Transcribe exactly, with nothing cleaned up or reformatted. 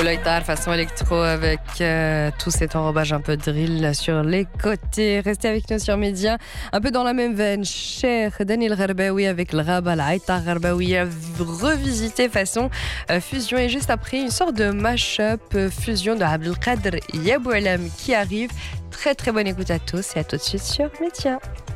Oloïtar, façon électro avec euh, tout cet enrobage un peu drill sur les côtés. Restez avec nous sur Média. Un peu dans la même veine, cher Daniel Gharbaoui avec le Raba, la Aïtar Gharbaoui revisité façon euh, fusion. Et juste après, une sorte de mash-up euh, fusion de Abdelkader Yaboualam qui arrive. Très très bonne écoute à tous et à tout de suite sur Média.